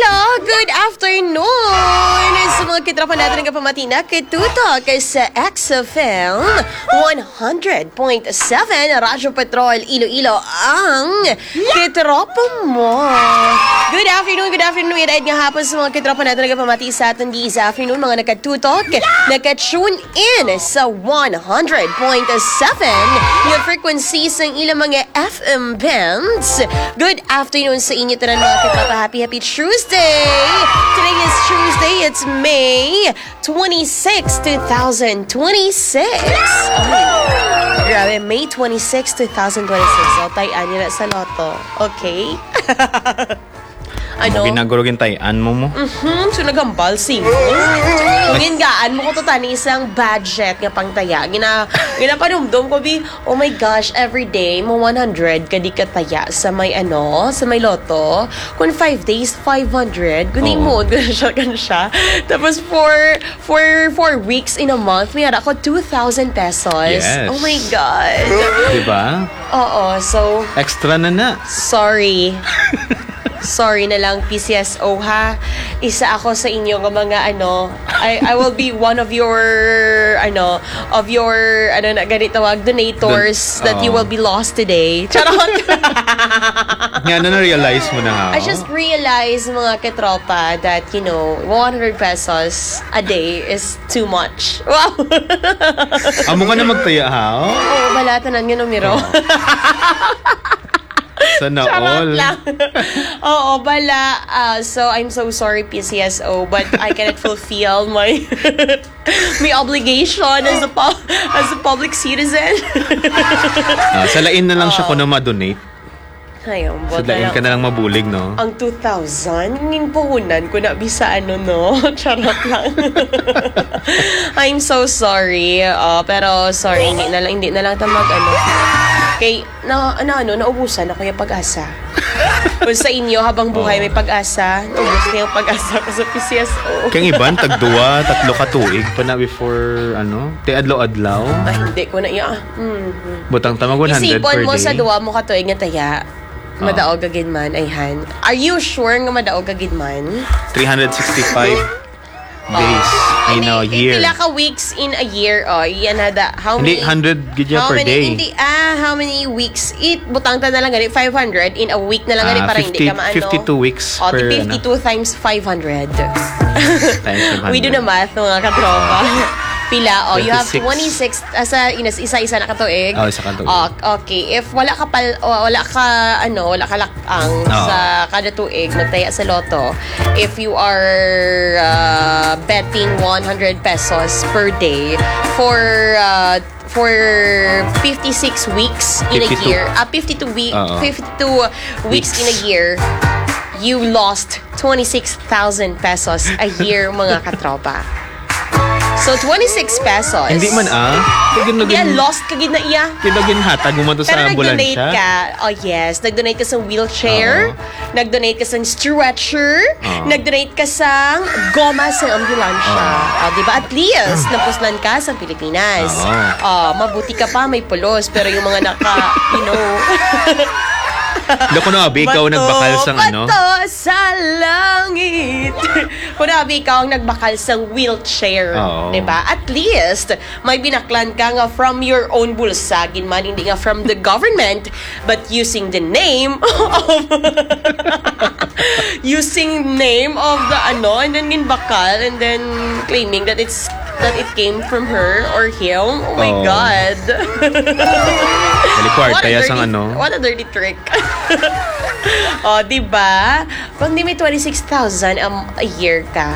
Iloilo, good afternoon! Sa mga kitropa natin ng kapamatina, kitutok sa XFM 100.7 Radyo Patrol Iloilo ang kitropa mo. Good afternoon. Iraid nga hapon sa mga kitropa natin ng kapamati sa atin this afternoon, mga nakatutok, nakatune in sa 100.7 yung frequencies ng ilang mga FM bands. Good afternoon sa inyo tanan mga kitropa. Happy Tuesday! Today is Tuesday. It's May 26, 2026. Grabe, May 26, 2026. O, tayan nyo na sa loto. Okay? Ano? Ginagurugin tayan mo mo? So, nagambal sing. Tungingaan mo ko to tani isang budget nga pang taya. Ginapanumdum ko oh my gosh, every day mo 100 kadi ka taya sa may sa may loto. Kung 5 days, 500. Kunin mo, gano'n siya. Tapos for 4 weeks in a month, may hara ko 2,000 pesos. Yes. Oh my God. Diba? Oo, so... Extra na. Sorry na lang, PCSO, ha? Isa ako sa inyo ng mga I will be one of your ganito tawag, donators that you will be lost today. Charot! Nga na-realize mo na ha? I just realized, mga katropa, that 100 pesos a day is too much. Wow! Amo ka na magtaya ha? Oo, balatanan nga numero. Sana Charot all. lang. Oo, bala. So, I'm so sorry, PCSO, but I cannot fulfill my obligation as a public citizen. Salain na lang siya kung na ma-donate. Ayun, Salain ka na lang mabulig, no? Ang 2,000, yung puhunan ko na bisa no? Charot lang. I'm so sorry. Pero, sorry, hindi na lang tamag Okay, naubusan ako yung pag-asa. Kung sa inyo, habang buhay may pag-asa, naubos na yung pag-asa ko sa PCSO. Kaya iban, tagduwa, 3 ka tuig pa na before, te adlaw-adlaw. Ay, hindi ko na Butang tamag 100 Isipon per day. mo sa duwa mo ka tuig nga taya, madaog agad man, ayhan. Are you sure nga madaog agad man? 365 days in a year. Pila ka weeks in a year. Yan hada. Hindi, 100 gidya per day. How many weeks? Butang ta na lang ganit, 500 in a week na lang ganit para hindi ka maano. 52 weeks per 52 times 500. Times 500. We do the math, mga katropa. Pila, you have 26. 26 isa-isa na katuig. Isa ka tuig. Okay, if wala ka lakang sa kada tuig nagtaya sa loto, if you are betting 100 pesos per day for 56 weeks in a 52. year, 52 weeks in a year, you lost 26,000 pesos a year, mga katropa. So, 26 pesos. Hindi man lost ka gid na iya. Kinagin hatag mo man to sa ambulansya. Pero nag-donate ka. Oh, yes. Nag-donate ka sa wheelchair. Nag-donate ka sa stretcher. Nag-donate ka sa goma sa ambulansya. Diba? At least, napuslan ka sa Pilipinas. Mabuti ka pa, may pulos. Pero yung mga Loko na abi, ikaw nagbakal sang Bato sa langit. Kunabi, ikaw ang nagbakal sang wheelchair. Diba? At least, may binaklan ka nga from your own bulsa. Man, hindi nga from the government, but using the name of the and then bakal, and then claiming that it came from her or him. Oh my God. What a dirty trick. Diba? Pag di may 26,000 a year ka,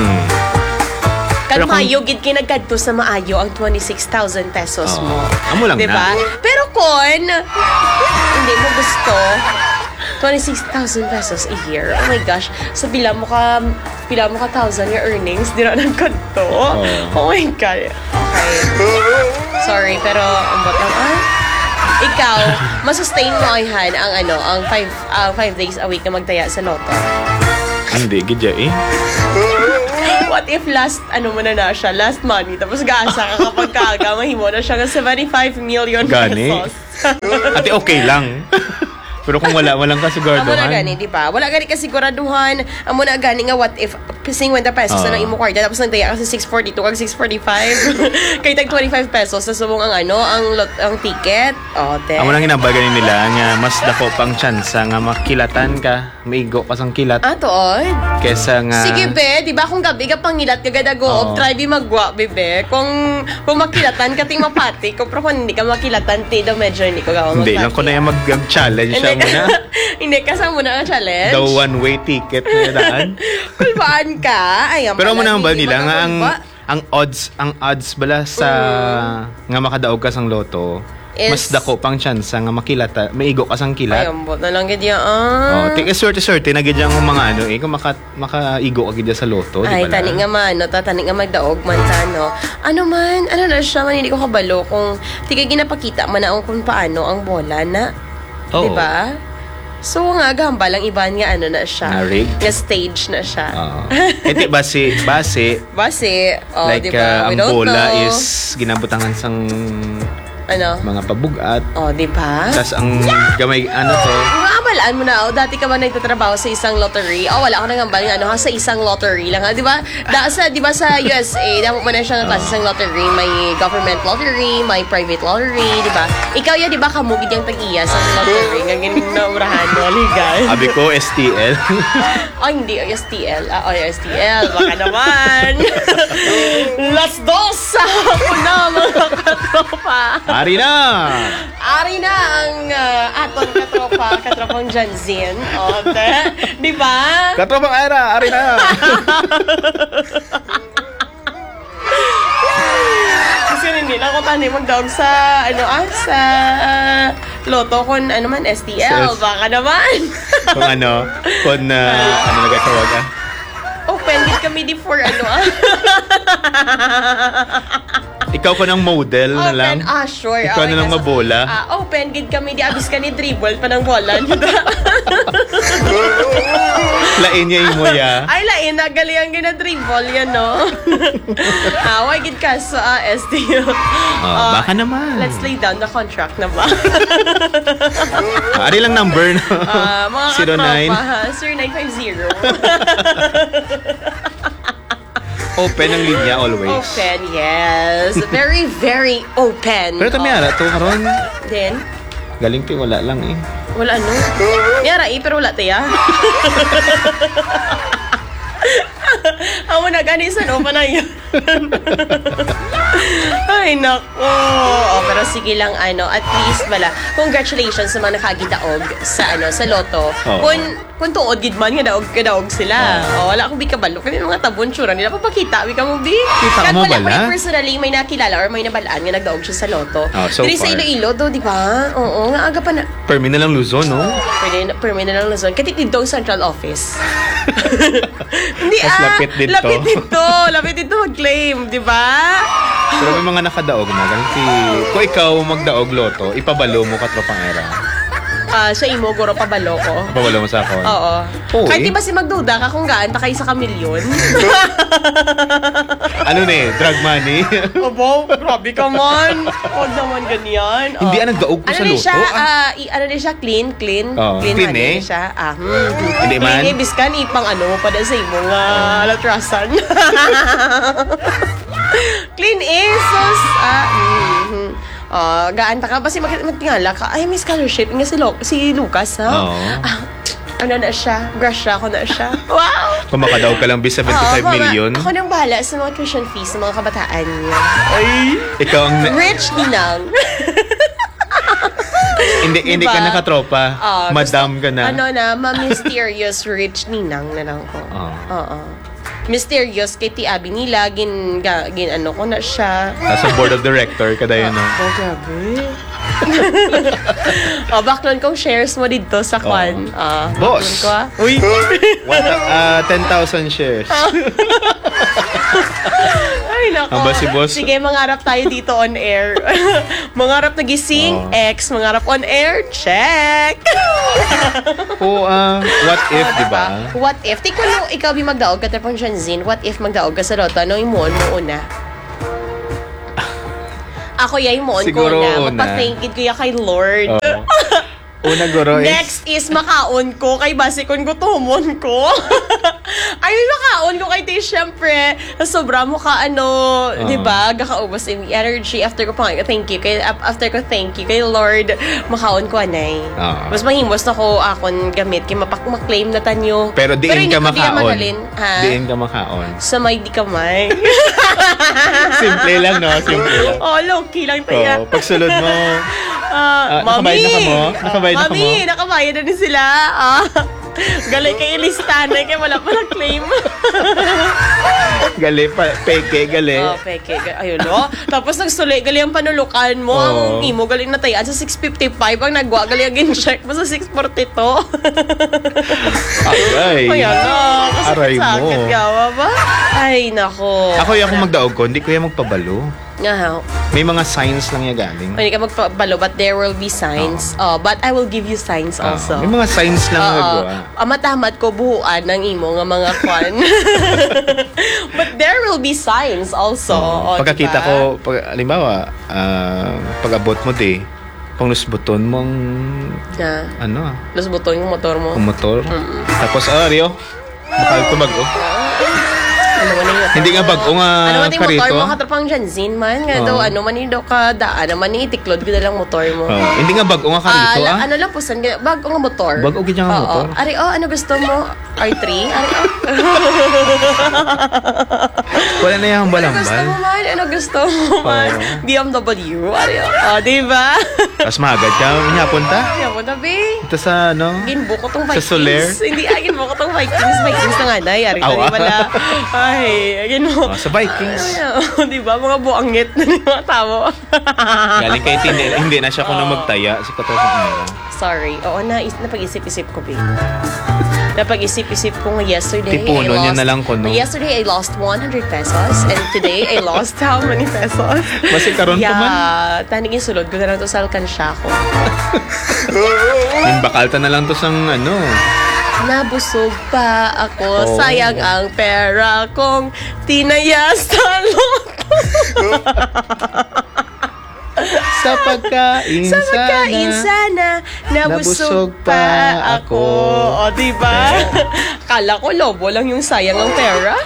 kan maayo, gid kinagkadto sa maayo ang 26,000 pesos mo. Amo lang diba? Pero kung hindi mo gusto, 26,000 pesos a year. Oh my gosh. So, pila mo ka 1,000 your earnings, di na nagkanto. Oh my God. Okay. Sorry, pero ambot lang. Ikaw, masustain mo ang 5 days a week na magtaya sa loto? Hindi, gidya What if last money, tapos gaasa ka kapag kaga, mahimo na siya ng 75 million pesos. Ate, okay lang. Pero kung walang Amo na kasiguraduhan. gani, di ba? Wala gani kasiguraduhan. Amo na gani nga, what if 50 pesos na lang imo kwarta tapos nagdaya ka sa 642 kag 645. Kay tag 25 pesos sa subong ang ang ticket. Te. Amo nang ginabay ganin nila nga mas dako pang tsansa nga makilatan ka, maigo ka sang kilat Tuod. kesa nga Sige be, di ba kung gabi ka pangilat ka gadago, try bi magwa bebe. Kung makilatan ka ting mapati, kung kung hindi ka makilatan ti do medyo hindi ko gawa hindi lang ko na yung mag-challenge siya muna. Hindi ka sa muna ang challenge. The one-way ticket na daan. Kulbaan ka. Ayan Pero pala, mo naman ba hindi nila nga makakulba. ang odds bala sa nga makadaog ka sang loto mas dako pang tsansa nga makilata maigo ka sang kilat. Ayun, bot na lang gidya. Tika swerte na gidya ang mga kung makaigo ka gidya sa loto, di Ay, ba? tani nga man, no? Tani nga magdaog man no? Ano na siya man, hindi ko kabalo kung tigay ginapakita man na kung paano ang bola na. Oo. Di ba? So nga, gamba lang iban nga na siya. Na rig? Nga stage na siya. Iti base, Base, like di ba? We ang don't bola know. is ginabutangan sang mga pabugat. Di ba? Tas ang gamay to, Maamalaan mo na, dati ka ba nagtatrabaho sa isang lottery? Wala ka nang ambal nga, sa isang lottery lang. Di ba? Di ba sa USA, damo mo na siya ng klase isang lottery. May government lottery, may private lottery, di ba? Ikaw di ba kamugid yung tag-iya sa lottery? Nga ginaurahan mo, legal. abi ko STL. Hindi, STL. STL. Baka naman. Las dos! Ako na, mga katropa. Ari na! Ari na ang aton katropang Janzin. Di ba? Katropang era, ari na! Kasi hindi lang ako tani magdaog sa, sa loto kung STL. Baka naman. kung nagkatawag Open gid kami di for Ikaw ko ng model na lang. Open, sure. Ikaw na lang mabola. Open gid kami di abis ka ni dribble pa ng bola. Lain niya imo ya. Ay, lain na gali ang gina-dribble yan, no? Why gid ka sa STL? Baka naman. Let's lay down the contract na ba? Ari lang number, no? Mga 09. katropa, 0950. Open ang linya always. Open, yes. Very, very open. Pero tamiyara to karon. Then, Galing ti wala lang eh. wala Yara pero wala tiya. Amo na gani sa no panayon. Ay nako. Pero sige lang at least congratulations sa mga nakagitaog sa sa loto. Kung tuod gid man nga daog sila. Wala akong bikabalo kani mga tabon tsura nila papakita ka mo bi. Kita mo wala bala? ko personally may nakilala or may nabalaan nga nagdaog siya sa loto. So Diri sa far. Iloilo do, di ba? Oo, nga aga pa na. Permi na lang Luzon, no? Permi na lang Luzon. Kati dito ang central office. Hindi Mas lapit dito. Lapit dito mag-claim, di ba? Pero may mga nakadaog na. Kung ikaw magdaog loto, ipabalo mo katropang era. Sa imo, guro pabalo ko. Ipabalo mo sa ako. Oo. Oo, Kahit eh. di ba si magduda ka kung gaan pa kayo sa kamilyon? Drug money? Abo, grabe ka man. Huwag naman ganyan. Hindi nagdaog ko sa loto. Siya, clean. Clean honey eh. siya. Hindi man. Clean eh, biskan ipang mo pa sa imong latrasan. Clean eh, sus. Gaan ta ka ba si magtingala ka? Ay, may scholarship nga si Lucas, ha? Oo. Na siya? Grasya ako na siya. Wow! Kung makadaog ka lang bis 75 million. Ako nang bahala sa mga tuition fees ng mga kabataan niya. Ay! Ikaw ang... Rich ninang. Hindi Diba? ka nakatropa. Madam ka na. Ma-mysterious rich ninang na lang ko. Oo. Mysterious kay ti abi nila ko na siya. Nasa board of director ka dayon, no? Grabe. Baklon kong shares mo dito sa kwan. Boss. Uy. 10,000 shares. Ay, nako. Aba si boss. Sige, mangarap tayo dito on air. Mangarap na gising, X. Mangarap on air, check. What if, di ba? What if? Tikulo, ikaw magdaog ka tapong Janzin. What if magdaog ka sa loto? Ano yung mo una? Ako yay mo ko Siguro na. una. Magpa-thank you kay Lord. Una guro is... Next is makaon ko kay basikon ko tumon ko. Ay, makaon ko kay Tay, syempre. Sobra mo ka, di ba? Gakaubos yung energy. After ko thank you kay Lord, makaon ko, anay. Mas mahimos na ko akon gamit kay maklaim na tanyo. Pero diin ka makaon. Diin ka makaon. Sa may di kamay. Simple lang, no? Simple lang. Low-key lang tayo. Pagsulod mo, Mami! Nakabayad na ka mo? Mami, nakabayad na din sila. Galay kay listahan kay wala pa claim. Gali pa, peke, gali. Peke. Ayun, no? Tapos nagsuli, gali ang panulukan mo. Ang imo, galing na tayaan sa 655. Ang nagwa, gali ang check mo sa 642. Aray. Ayan na. Aray mo. Sakit gawa ba? Ay, nako. Ako yung magdaog ko, hindi ko yung magpabalo. May mga signs lang yung galing. Hindi ka magpabalo, but there will be signs. But I will give you signs also. May mga signs lang nagawa. Matamat ko buhuan ng imo nga mga kwan. But there will be signs also. Pagkakita ko, halimbawa, pag-abot mo panglusbuton mong lusbuton yung motor mo. Motor. Tapos, Rio, bakal tumag Hindi nga bago nga karito. Motor mo katrapang Janzin man. Nga daw, man yung ka daan. Naman yung itiklod ko na lang motor mo. Hindi nga bago nga karito, Ano lang po, bago nga motor. Bago gid nga motor. Ari, ano gusto mo? R3? Ari, Wala na yung Ano gusto mo man? Ano gusto mo man? BMW? Ari, diba? Tapos mahagad ka, punta? Punta, be. Ito sa, Ginbo ko tong Vikings. Sa Soler? Hindi, ginbo ko tong Vikings. Vikings na nga na. Ari, wala. Ay, ginbo. Sa Vikings. Diba? Mga buangit na mga tao. Galing kay Tindi. Hindi na siya kung magtaya. Si Katorang Sorry. Oo, napag-isip-isip ko, be. Napag-isip-isip ko nga yesterday. Tipuno niya na lang ko, no? Yesterday, I lost 100 pesos. And today, I lost how many pesos? Masig karon pa man? Tanigin sulod ko na lang to sa alkansya ko. Yung bakalta na lang to sang Nabusog pa ako. Sayang ang pera kong tinaya sa loto. Sa pagkain sana nabusog pa ako. Diba? Kala ko lobo lang yung sayang ang pera.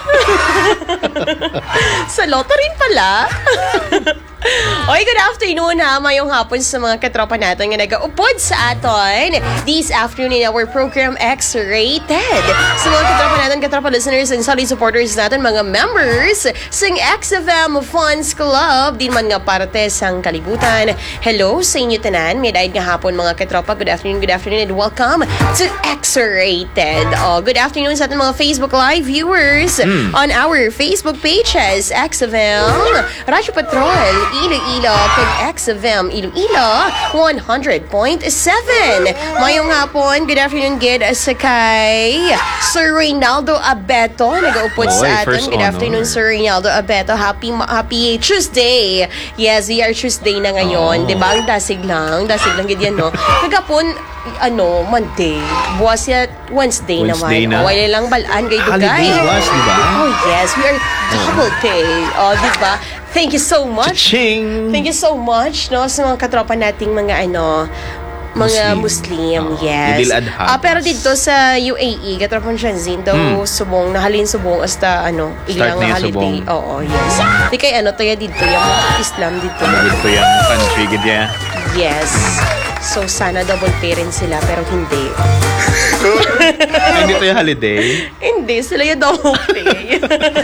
Sa loto rin pala. Okay, good afternoon mayong hapon sa mga katropa natin nga nag-upod sa aton this afternoon in our program X-Rated. Sa mga katropa natin, katropa listeners and solid supporters natin, mga members ng XFM Fans Club, din man nga parte sang kalibutan. Hello sa inyo tanan, may dahil nga hapon mga katropa. Good afternoon and welcome to X-Rated. Good afternoon sa ating mga Facebook Live viewers on our Facebook pages, XFM, Radyo Patrol, Iloilo, kag XFM Iloilo 100.7. Mayong hapon, good afternoon gid sa kay Sir Reynaldo Abeto, nag-upod sa atin. Good afternoon, Sir Reynaldo Abeto. Happy Tuesday. Yes, we are Tuesday na ngayon. Diba? Ang dasig lang gid yan, no? Kagapon, Monday. Buwas ya Wednesday naman. Wala lang balaan kay Dugay. Holiday buwas, diba? Oh, yes. We are double pay. Diba? Thank you so much. Cha-ching! Thank you so much, no, sa mga katropa nating mga Muslim, yes. Idil Adha. Pero dito sa UAE, katropa Janzin daw subong, nahalin subong hasta ilang holiday. Oo, yes. Di kay tayo dito, yung Islam dito. Dito yung country, gidya. Yes. So, sana double pay rin sila, pero hindi. Hindi to yung holiday? Hindi, sila yung double pay.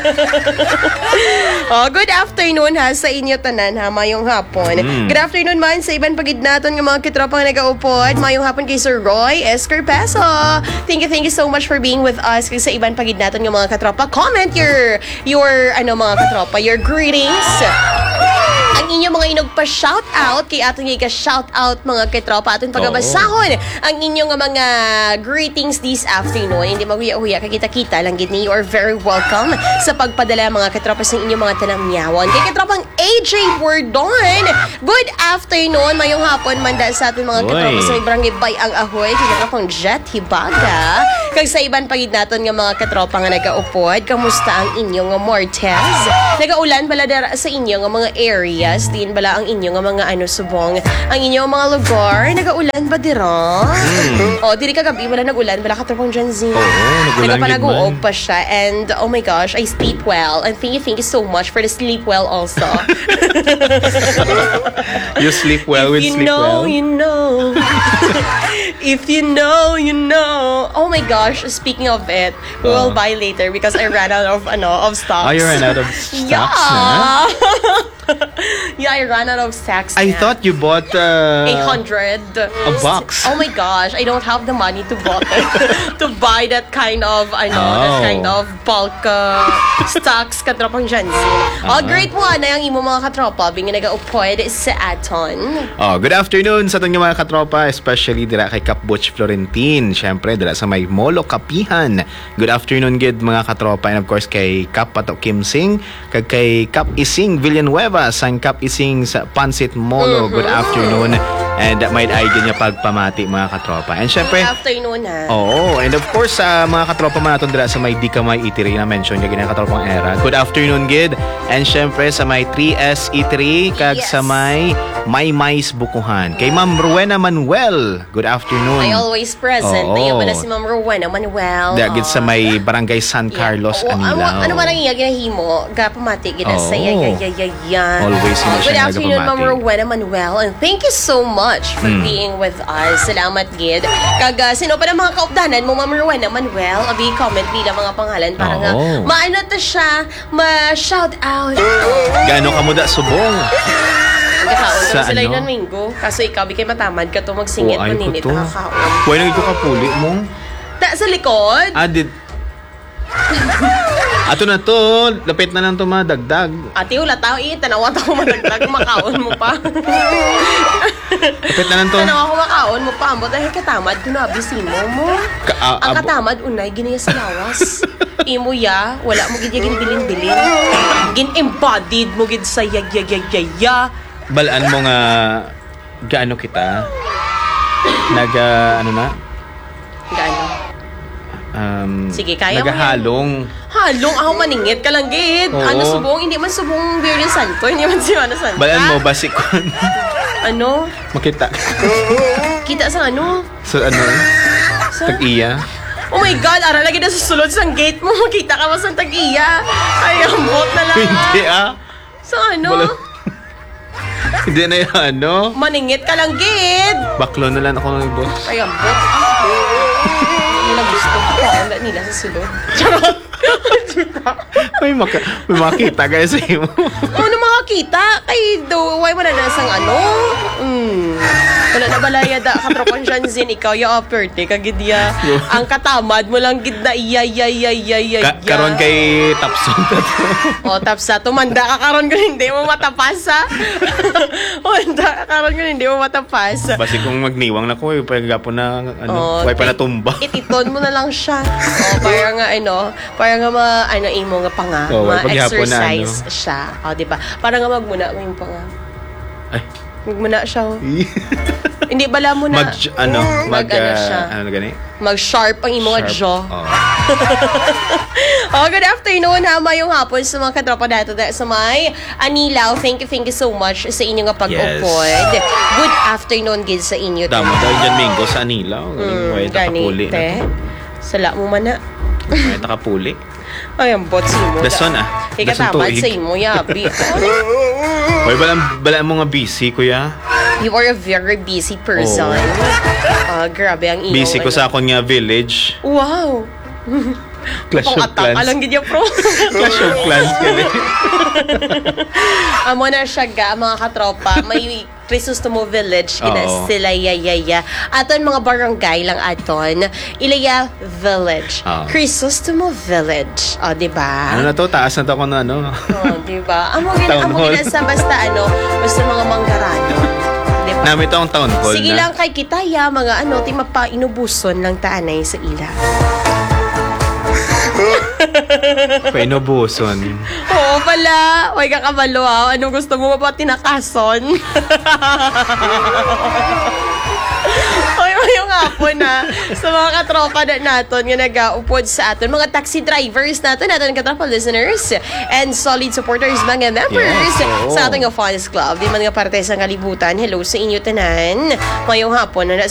Good afternoon sa inyo tanan mayong hapon. Good afternoon man sa iban pagid naton ng mga kitropang nagaupod. Mayong hapon kay Sir Roy Escarpeso. Thank you so much for being with us sa iban pagid naton ng mga katropa. Comment your mga katropa, your greetings. Ang inyong mga inogpa-shout out kay aton nga shout out mga katropa aton pagabasahon ang inyong mga greetings this afternoon. Hindi maguya-uya kakita-kita lang gid ni, you are very welcome sa pagpadala mga katropa sa inyong mga tanamyawan. Kay katropang AJ Bordon, good afternoon, mayong hapon manda sa aton mga katropa sa Barangay Bay ang Ahoy, kay katropang Jet Hibaga. Kag sa iban pagid naton nga mga katropa nga nagaupod, kamusta ang inyong nga Mortez? Nagaulan bala dara sa inyo nga mga areas, din bala ang inyo nga mga subong, ang inyong mga lugar, nagaulan ba dira? O, diri kagabi wala nagulan, bala katropang Gen Z. Nagulan gid Nag-uog man. pa siya, and oh my gosh, I sleep well, and thank you so much for the sleep well also. You sleep well with You sleep know, well. you know. If you know, you know. Oh my gosh, speaking of it, we will buy later because I ran out of stocks. Oh, you ran out of stocks Yeah. na? Yeah, I ran out of stocks. I na. thought you bought 800 a box. Oh my gosh, I don't have the money to buy that kind of that kind of bulk stocks katropang Gen Z. Oh, great mo na yung imo mga katropa bingi nagaupod sa aton. Oh, good afternoon sa ating mga katropa, especially dira kay Kap Butch Florentin. Syempre dira sa may Molo Kapihan. Good afternoon gid mga katropa, and of course kay Kap Pato Kim Sing, kag kay Kap Ising Villanueva sang Kap Ising sa Pansit Molo. Good afternoon. And may aigin niya pagpamati mga katropa. And syempre, Good afternoon ha. oo, and of course sa mga katropa man naton dira sa may Di Kamay Eatery na mention kag ginang katropang era. Good afternoon gid. And syempre sa may 3S Eatery kag Yes. sa may Mais Bukuhan. Kay Ma'am Rowena Manuel. Good afternoon. I always present. Oo. Ayaw ba na si Ma'am Rowena Manuel? Dagit sa may Barangay San Carlos, Oo, Anilao. ano man ang iya ginahimo? Gapamati gina sa Oo. yan. Always yun Good siya afternoon, Ma'am nagapamati. Rowena Manuel, and thank you so much for being with us. Salamat gid. Kag sino pa na mga kaupdanan mo, Ma'am Rowena Manuel, abi comment nila mga pangalan para nga Oo. maano ta siya, ma-shout out. Gaano ka muda subong? Nagkakaon Sa kami sila ano? yun Mingo. Kaso ikaw, kay matamad ka to magsingit, Ay, maninit, ko to. nakakaon. Pwede nang ito kapuli mo. Sa likod? Did... Ato na to, lapit na lang to madagdag. Ate, wala tao tanawa ako madagdag, makaon mo pa. Lapit na lang to. Tanawa ko makaon mo pa, ambot ay katamad, kunabisi mo. Ang katamad, unay, ginaya sa lawas. Imo ya, wala mo gid gin bilin-bilin. Gin embodied mo gid sa yag. Balaan mo nga gaano kita ano na Gaano? Sige, kaya mo yan. nagahalong. Halong ako maningit ka lang gid. Oo. Ano subong, hindi man subong Virgen Santo, hindi man si Mana Santa. Balaan mo basikon. Ano? Makita Kita sa ano? sa Sa... tag-iya. Oh my God, ara lagi na susulod sa gate mo. Kita ka ba sa tag-iya? Ay, ambot na lang. Hindi Sa ano? Wala- Hindi na yung Maningit ka lang, gid. baklo na lang ako ng boss. Ay, ambot. Hindi na gusto ko. Handa nila sa sulod. Charot. May makita guys sa imo. Ano makakita? Kay do, why mo na nasang ano? Wala na balaya da katropang Janzin, ikaw ya aperte kagid ya. Ang katamad mo lang gid na iya. Karon kay Tapson to. O, tapsa, tumanda ka karon ko hindi mo matapas ha. Tumanda ka karon ko hindi mo matapas. Basi kung magniwang na ko, pagapon na Oh, way pa natumba. Ititon mo na lang siya. O, para nga para nga imo nga panga, Oo, paghihapon na, ma-exercise siya. O, di ba? Para nga magmuna mo yung panga. Ay. Magmuna siya. Oh. Hindi bala mo na. ano siya. Ano gani? Mag-sharp ang imo nga jaw. Oh. Oh, good afternoon ha, mayong hapon sa mga katropa dato sa may Anilaw. Thank you so much sa inyo nga pag-upod. Yes. Good afternoon gid sa inyo. Damo daw dyan Mingo sa Anilaw. Way takapuli na to. Sala mo man na. Way takapuli. Ay, ang bot si mo. Dason Kaya Dason katamad tuig. sa imo, yabi. Way balaan mo nga busy kuya. You are a very busy person. Grabe ang iyong. Busy ko sa akon nga village. Wow! Clash of Pang-attack Clans. alang gid ya, pro. Clash of Clans kani. Amo na siya ga, mga katropa. May Crisostomo Village. Ina Oo. sila yaya. Aton mga barangay lang aton. Ilaya Village. Oo. Crisostomo Village. O, diba? Ano na to? Taas na to ako na ano. Diba? Amo Town hall. gina sa basta mga manggarano. Diba? Namin to ang town hall Sige na. lang kay kitaya, mga ti mapainubuson lang taanay sa ila. Painubuson. Oo pala. Huwag ka kabalo ha. Anong gusto mo pa tinakason? Oy, yung nga hapon na sa mga katropa naton nga nag-upod sa aton. Mga taxi drivers natin katropa listeners, and solid supporters, mga members sa ating fans club. Di man nga parte sa kalibutan. Hello sa inyo tanan. Mayong hapon na